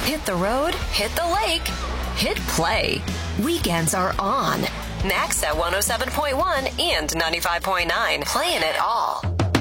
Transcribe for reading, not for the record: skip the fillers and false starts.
Hit the road, hit the lake, hit play. Weekends are on. Max at 107.1 and 95.9. Playing it all.